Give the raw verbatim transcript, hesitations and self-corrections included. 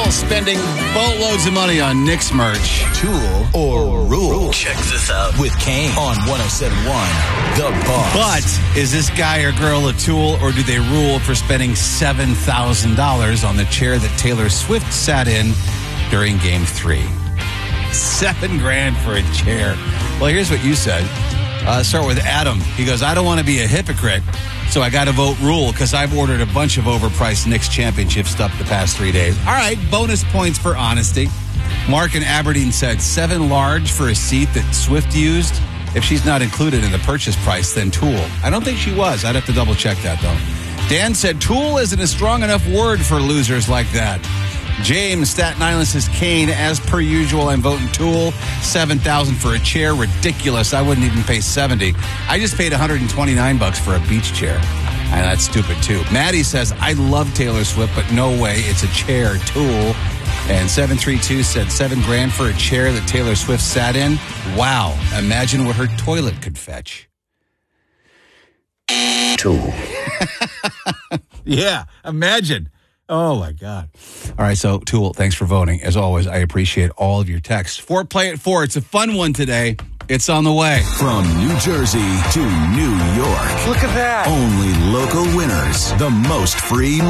spending boatloads of money on Knicks merch. Tool or Rule. Check this out. With Kane on one oh seven point one, The Boss. But is this guy or girl a tool, or do they rule for spending seven thousand dollars on the chair that Taylor Swift sat in during Game three? Seven grand for a chair. Well, here's what you said. Uh, start with Adam. He goes, I don't want to be a hypocrite, so I got to vote Rule because I've ordered a bunch of overpriced Knicks championship stuff the past three days. All right, bonus points for honesty. Mark in Aberdeen said seven large for a seat that Swift used. If she's not included in the purchase price, then Tool. I don't think she was. I'd have to double check that, though. Dan said Tool isn't a strong enough word for losers like that. James, Staten Island, says Kane, as per usual, I'm voting Tool. seven thousand dollars for a chair. Ridiculous. I wouldn't even pay seventy dollars. I just paid one hundred twenty-nine bucks for a beach chair. And that's stupid, too. Maddie says, I love Taylor Swift, but no way. It's a chair. Tool. And seven three two said seven grand for a chair that Taylor Swift sat in. Wow. Imagine what her toilet could fetch. Tool. Yeah, imagine. Oh, my God. All right, so, Tool, thanks for voting. As always, I appreciate all of your texts. Four Play at Four. It's a fun one today. It's on the way. From New Jersey to New York. Look at that. Only local winners. The most free